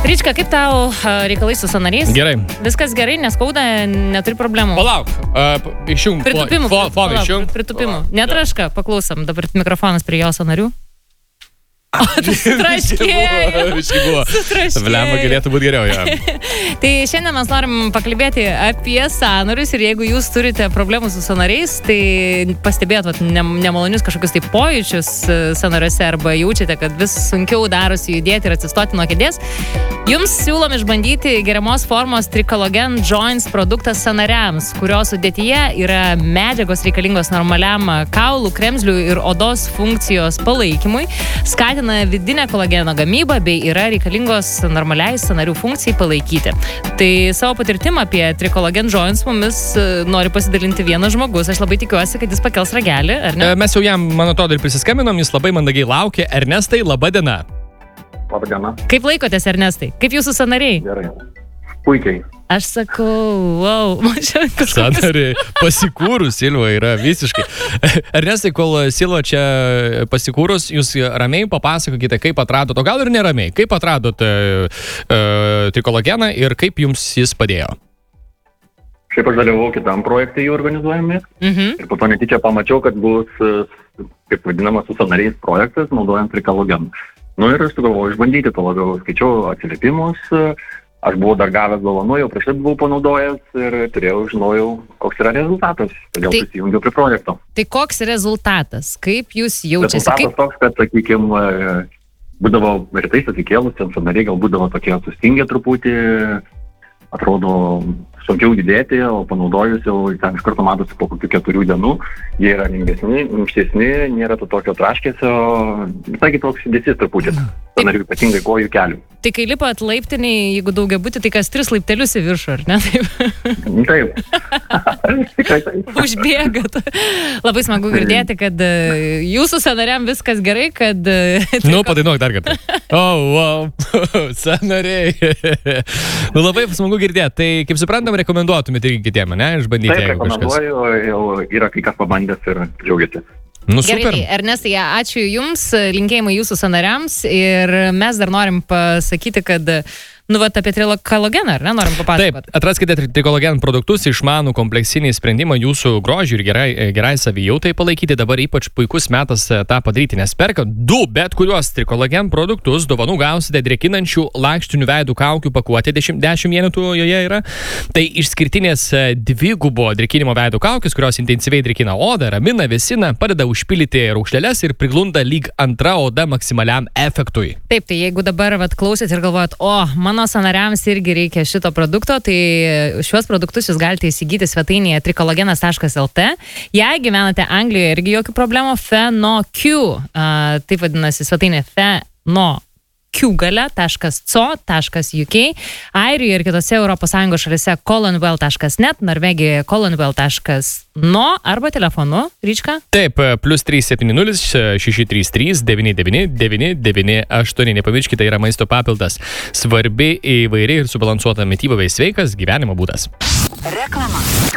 Ryčka, kaip tau reikalai su sąnariais? Gerai. Viskas gerai, neskauda, neturi problemų. Palauk, išjung. Pritupimų. Foną išjung. Pritupimų. Netraška, paklausom, dabar mikrofonas prie jo sąnarių. Sutraškėjo. Vlemą galėtų būti geriau, ja. Tai šiandien mes norim pakalbėti apie sąnarius ir jeigu jūs turite problemų su sąnariais, tai pastebėjot nemalonius kažkokius tai pojūčius sąnariuose arba jaučiate, kad vis sunkiau darosi judėti ir atsistoti nuo kėdės, jums siūlom išbandyti geriamos formos Tricologen Joints produktas sąnariams, kurio sudėtyje yra medžiagos reikalingos normaliam kaulų, kremzlių ir odos funkcijos palaikymui, skatina vidinę kolageno gamybą bei yra reikalingos normaliai sąnarių funkcijai palaikyti. Tai savo patirtimą apie Tricologen Joints mumis nori pasidalinti vienas žmogus. Aš labai tikiuosi, kad jis pakels ragelį, ar ne? Mes jau jam, man atrodo, ir prisiskambinom, jis labai mandagiai laukia. Ernestai, laba diena. Labą dieną. Kaip laikotės, Ernestai? Kaip jūsų sąnariai? Gerai. Puikiai. Aš sakau, wow, man čia kažkokius... Sąnariai pasikūrus, Silva, yra visiškai. Ernestai, kol Silva čia pasikūrus, jūs ramiai papasakokite, kaip atradot, o gal ir neramiai, kaip atradot Tricologeną ir kaip jums jis padėjo? Šiaip aš dalyvau kitam projekte jų organizuojami ir po to netyčia pamačiau, kad bus, kaip vadinamas, su sąnariais projektas, naudojant Tricologeną. Nu ir aš sugalvojau išbandyti, to labiau skaičiau atsiliepimus. Aš buvau dar gavęs dovanų, jau prieš tai buvau panaudojęs ir žinojau, koks yra rezultatas. Todėl prisijungiau prie projekto. Tai koks rezultatas? Kaip jūs jaučiasi? Rezultatas toks, kad, sakykime, būdavo rytais atsikėlus, ten sąnariai gal būdavo tokie sustingę truputį, atrodo sunkiau judėti, o panaudojus jau ten iš karto matosi po kokių 4 dienų, jie yra lengvesni, minkštesni, nėra to tokio traškėsio, visai kitoks judesys truputį, sąnarių ypatingai kojų kelių. Tai kai lipat laiptiniai, jeigu daugiabutį, tai kas 3 laiptelius į viršų, ar ne? Taip. Tikrai taip. Užbėgat. Labai smagu girdėti, kad jūsų sąnariam viskas gerai, kad... Nu, padainuok dar kartą. Wow, sąnariai. Nu, labai smagu girdėti. Tai, kaip suprantam, rekomenduotumėte ir kitiem, ne? Išbandyti. Taip, rekomenduoju, jau yra kai kas pabandęs ir džiaugiasi. Nu, super. Gerai, Ernestai, ačiū Jums, linkėjimai Jūsų sąnariams ir mes dar norim pasakyti, kad apie Tricologeną, ar ne, norim papasakoti? Taip, atraskite Tricologen produktus, išmanų kompleksinį sprendimą jūsų grožiui ir gerai savijautai palaikyti. Dabar ypač puikus metas tą padaryti, nes perkant 2 bet kuriuos Tricologen produktus, dovanų gausite drėkinančių lakštinių veidų kaukių pakuotė, 10 vienetų joje yra. Tai išskirtinės 2-gubo drėkinimo veidų kaukės, kurios intensyviai drėkina odą, ramina, vėsina, padeda užpildyti raukšleles ir priglunda lyg antra oda maksimaliam efektui. Taip, tai jeigu dabar klausėt ir galvojat, mano sąnariams irgi reikia šito produkto, tai šiuos produktus jūs galite įsigyti svetainėje tricologenas.lt. Jei gyvenate Anglijoje, irgi jokių problemų, FENOQ, taip vadinasi svetainė FENOQ.co.uk, Airijoje ir kitose ES šalyse colonwell.net, Norvegijoje colonwell.no arba telefonu, Ryčka? Taip, +370 633 99 998. Nepamirškite, yra maisto papildas. Svarbi, įvairi ir subalansuota mityba bei sveikas gyvenimo būdas. Reklama.